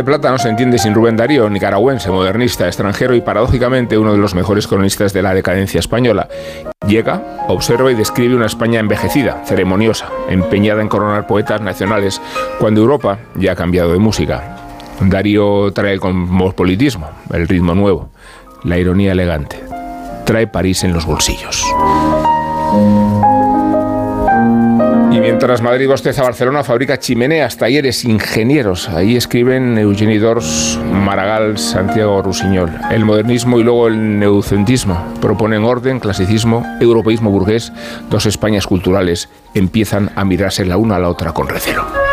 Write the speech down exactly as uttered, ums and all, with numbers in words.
Plata no se entiende sin Rubén Darío, nicaragüense, modernista, extranjero y paradójicamente uno de los mejores cronistas de la decadencia española. Llega, observa y describe una España envejecida, ceremoniosa, empeñada en coronar poetas nacionales, cuando Europa ya ha cambiado de música. Darío trae el cosmopolitismo, el ritmo nuevo, la ironía elegante. Trae París en los bolsillos. Y mientras Madrid bosteza, Barcelona fabrica chimeneas, talleres, ingenieros. Ahí escriben Eugeni Dors, Maragall, Santiago Rusiñol. El modernismo y luego el neucentismo proponen orden, clasicismo, europeísmo burgués. Dos Españas culturales empiezan a mirarse la una a la otra con recelo.